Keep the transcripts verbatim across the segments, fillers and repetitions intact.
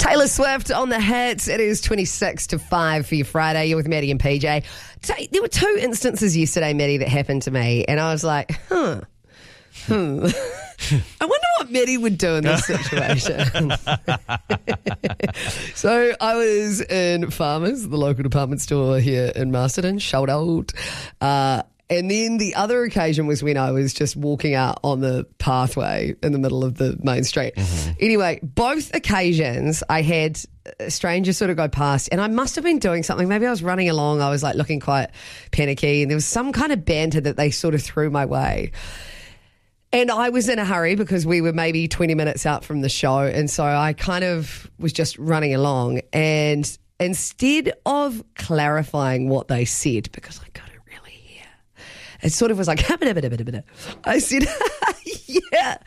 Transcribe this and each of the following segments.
Taylor Swift on the hits. It is twenty-six to five for your Friday. You're with Maddie and P J. There were two instances yesterday, Maddie, that happened to me, and I was like, huh, hmm. I wonder what Maddie would do in this situation. So I was in Farmers, the local department store here in Masterton. Shout out. Uh, And then the other occasion was when I was just walking out on the pathway in the middle of the main street. Mm-hmm. Anyway, both occasions I had a stranger sort of go past, and I must have been doing something. Maybe I was running along. I was like looking quite panicky, and there was some kind of banter that they sort of threw my way. And I was in a hurry because we were maybe twenty minutes out from the show. And so I kind of was just running along. And instead of clarifying what they said, because I couldn't really hear, it sort of was like, I said, yeah,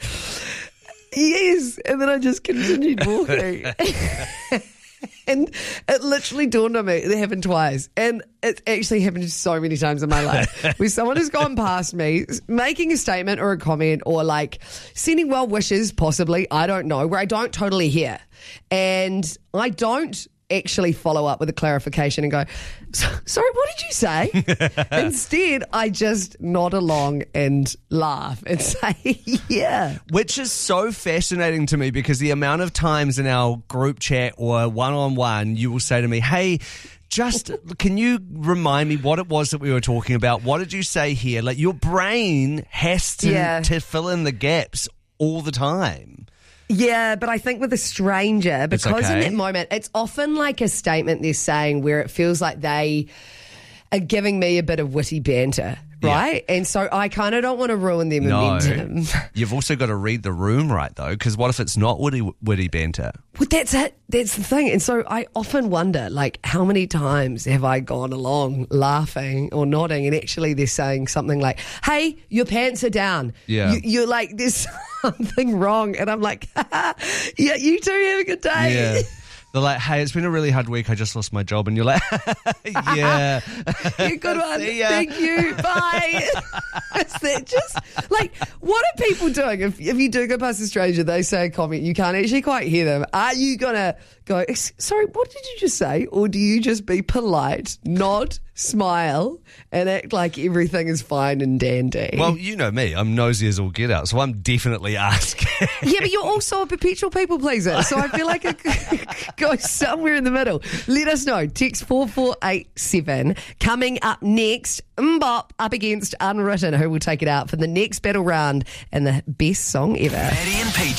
yes. And then I just continued walking. And it literally dawned on me, it happened twice. And it's actually happened so many times in my life where someone has gone past me making a statement or a comment or like sending well wishes, possibly, I don't know, where I don't totally hear. And I don't actually follow up with a clarification and go, sorry, what did you say? Instead, I just nod along and laugh and say, yeah. Which is so fascinating to me because the amount of times in our group chat or one-on-one you will say to me, hey, just can you remind me what it was that we were talking about? What did you say here? Like your brain has to, yeah. to fill in the gaps all the time. Yeah, but I think with a stranger, because okay. in that moment, it's often like a statement they're saying where it feels like they are giving me a bit of witty banter, right? Yeah. And so I kind of don't want to ruin their momentum. No. You've also got to read the room right, though, because what if it's not witty, witty banter? Well, that's it. That's the thing. And so I often wonder, like, how many times have I gone along laughing or nodding and actually they're saying something like, hey, your pants are down. Yeah. You, you're like, there's something wrong. And I'm like, yeah, you too, have a good day. Yeah. They're like, hey, it's been a really hard week. I just lost my job. And you're like, yeah. You're good one. Thank you. Bye. Is that just, like, what are people doing? If, if you do go past a stranger, they say a comment, you can't actually quite hear them. Are you going to go, sorry, what did you just say? Or do you just be polite, nod, smile, and act like everything is fine and dandy? Well, you know me. I'm nosy as all get out, so I'm definitely asking. Yeah, but you're also a perpetual people pleaser, so I feel like it goes somewhere in the middle. Let us know. Text four four eight seven. Coming up next, Mbop up against Unwritten, who will take it out for the next battle round and the best song ever. Maddie and P J.